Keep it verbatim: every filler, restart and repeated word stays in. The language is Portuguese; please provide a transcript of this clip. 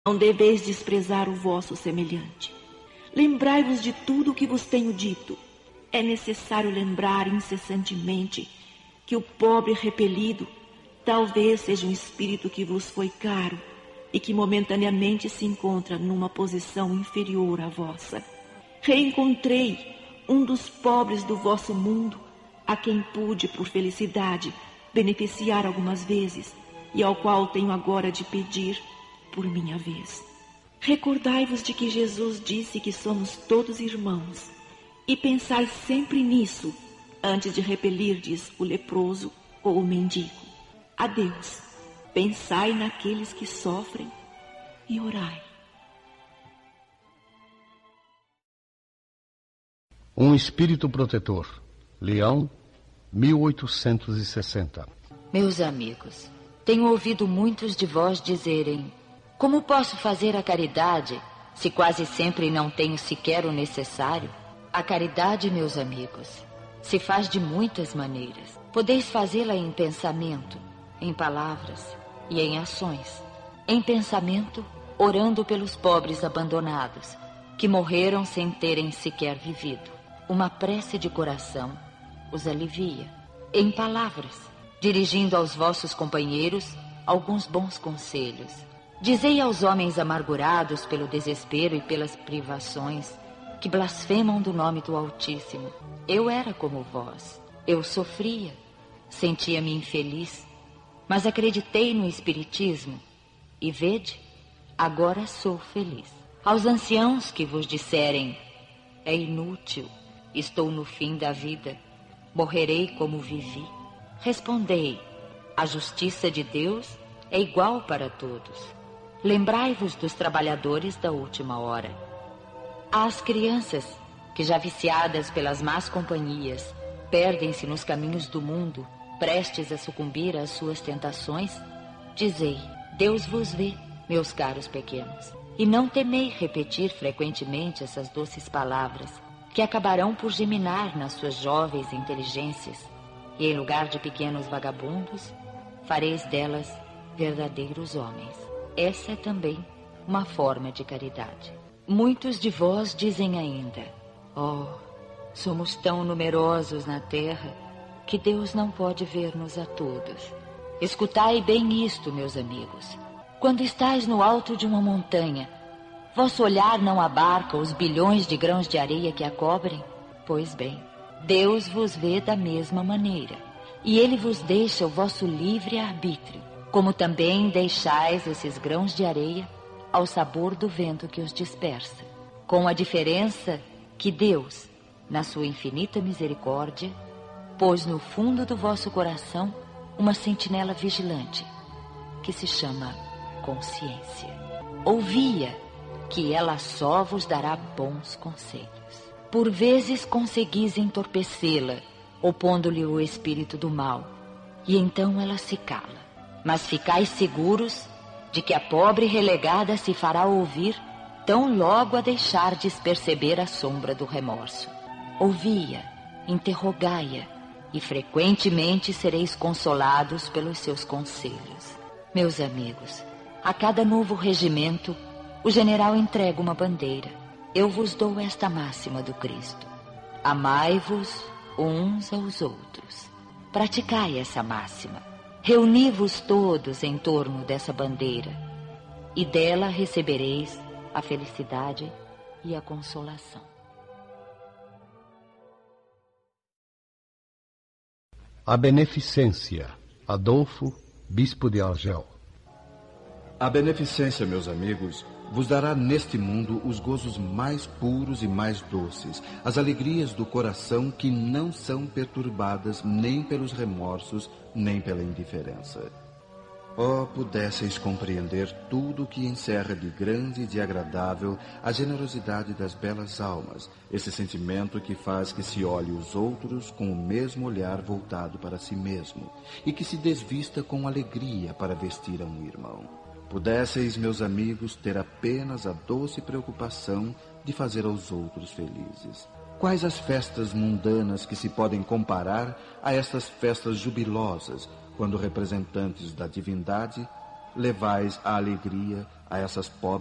Não deveis desprezar o vosso semelhante. Lembrai-vos de tudo o que vos tenho dito. É necessário lembrar incessantemente que o pobre repelido talvez seja um espírito que vos foi caro e que momentaneamente se encontra numa posição inferior à vossa. Reencontrei um dos pobres do vosso mundo, a quem pude, por felicidade, beneficiar algumas vezes e ao qual tenho agora de pedir por minha vez. Recordai-vos de que Jesus disse que somos todos irmãos e pensai sempre nisso antes de repelirdes o leproso ou o mendigo. Adeus. Pensai naqueles que sofrem e orai. Um espírito protetor. Leão, mil oitocentos e sessenta. Meus amigos, tenho ouvido muitos de vós dizerem: como posso fazer a caridade se quase sempre não tenho sequer o necessário? A caridade, meus amigos, se faz de muitas maneiras. Podeis fazê-la em pensamento, em palavras e em ações. Em pensamento, orando pelos pobres abandonados, que morreram sem terem sequer vivido. Uma prece de coração os alivia. Em palavras, dirigindo aos vossos companheiros alguns bons conselhos. Dizei aos homens amargurados pelo desespero e pelas privações, que blasfemam do nome do Altíssimo: eu era como vós, eu sofria, sentia-me infeliz, mas acreditei no Espiritismo, e vede, agora sou feliz. Aos anciãos que vos disserem: é inútil, estou no fim da vida, morrerei como vivi, respondei: a justiça de Deus é igual para todos. Lembrai-vos dos trabalhadores da última hora. Às crianças que, já viciadas pelas más companhias, perdem-se nos caminhos do mundo, prestes a sucumbir às suas tentações, dizei: Deus vos vê, meus caros pequenos, e não temei repetir frequentemente essas doces palavras, que acabarão por germinar nas suas jovens inteligências, e em lugar de pequenos vagabundos, fareis delas verdadeiros homens. Essa é também uma forma de caridade. Muitos de vós dizem ainda: oh, somos tão numerosos na terra que Deus não pode ver-nos a todos. Escutai bem isto, meus amigos. Quando estais no alto de uma montanha, vosso olhar não abarca os bilhões de grãos de areia que a cobrem? Pois bem, Deus vos vê da mesma maneira, e Ele vos deixa o vosso livre arbítrio, como também deixais esses grãos de areia ao sabor do vento que os dispersa, com a diferença que Deus, na sua infinita misericórdia, pôs no fundo do vosso coração uma sentinela vigilante, que se chama consciência. Ouvia que ela só vos dará bons conselhos. Por vezes conseguis entorpecê-la, opondo-lhe o espírito do mal, e então ela se cala. Mas ficais seguros de que a pobre relegada se fará ouvir tão logo a deixardes perceber a sombra do remorso. Ouvi-a, interrogai-a, e frequentemente sereis consolados pelos seus conselhos. Meus amigos, a cada novo regimento, o general entrega uma bandeira. Eu vos dou esta máxima do Cristo: amai-vos uns aos outros. Praticai essa máxima. Reuni-vos todos em torno dessa bandeira, e dela recebereis a felicidade e a consolação. A beneficência. Adolfo, bispo de Argel. A beneficência, meus amigos, vos dará neste mundo os gozos mais puros e mais doces, as alegrias do coração que não são perturbadas nem pelos remorsos, nem pela indiferença. Oh, pudesseis compreender tudo o que encerra de grande e de agradável a generosidade das belas almas, esse sentimento que faz que se olhe os outros com o mesmo olhar voltado para si mesmo, e que se desvista com alegria para vestir a um irmão. Pudesseis, meus amigos, ter apenas a doce preocupação de fazer aos outros felizes. Quais as festas mundanas que se podem comparar a estas festas jubilosas, quando representantes da divindade levais a alegria a essas pobres